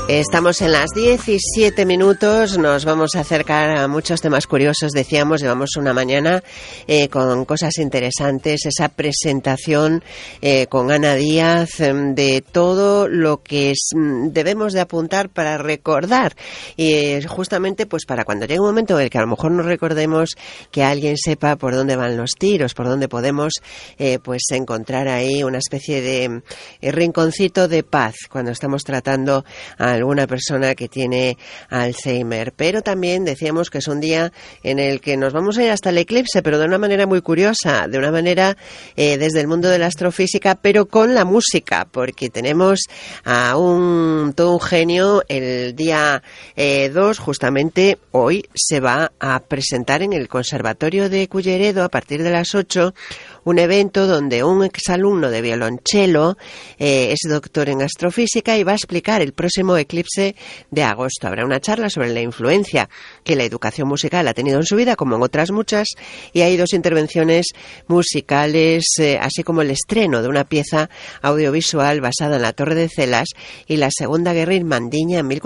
Estamos en las 17 minutos, nos vamos a acercar a muchos temas curiosos, decíamos, llevamos una mañana con cosas interesantes, esa presentación con Ana Díaz de todo lo que debemos de apuntar para recordar y justamente pues para cuando llegue un momento en el que a lo mejor no recordemos, que alguien sepa por dónde van los tiros, por dónde podemos pues encontrar ahí una especie de rinconcito de paz cuando estamos tratando a alguna persona que tiene Alzheimer. Pero también decíamos que es un día en el que nos vamos a ir hasta el eclipse, pero de una manera muy curiosa, de una manera desde el mundo de la astrofísica, pero con la música, porque tenemos a todo un genio. El día 2, justamente hoy, se va a presentar en el Conservatorio de Culleredo a partir de las 8 un evento donde un exalumno de violonchelo es doctor en astrofísica y va a explicar el próximo eclipse de agosto. Habrá una charla sobre la influencia que la educación musical ha tenido en su vida, como en otras muchas, y hay 2 intervenciones musicales, así como el estreno de una pieza audiovisual basada en la Torre de Celas y la Segunda Guerra Irmandiña en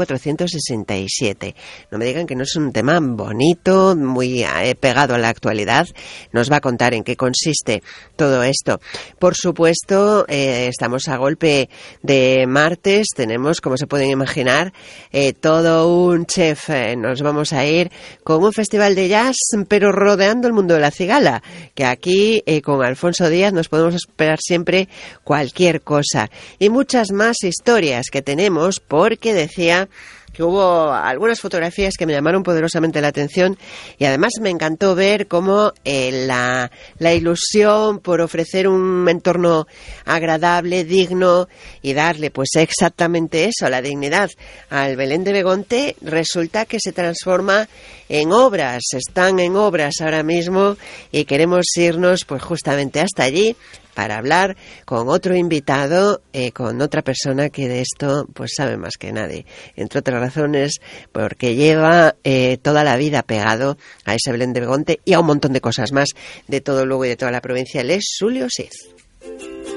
1467. No me digan que no es un tema bonito, muy pegado a la actualidad. Nos va a contar en qué consiste todo esto. Por supuesto, estamos a golpe de martes, tenemos, como se pueden imaginar, todo un chef. Nos vamos a ir con un festival de jazz, pero rodeando el mundo de la cigala, que aquí con Alfonso Díaz nos podemos esperar siempre cualquier cosa. Y muchas más historias que tenemos, porque decía que hubo algunas fotografías que me llamaron poderosamente la atención y además me encantó ver cómo la ilusión por ofrecer un entorno agradable, digno y darle pues exactamente eso, la dignidad al Belén de Begonte, resulta que se transforma en obras. Están en obras ahora mismo y queremos irnos pues justamente hasta allí para hablar con otro invitado, con otra persona que de esto pues sabe más que nadie. Entre otras razones, porque lleva toda la vida pegado a ese Belén de Begonte y a un montón de cosas más de todo Lugo y de toda la provincia. Él es Xulio Siz.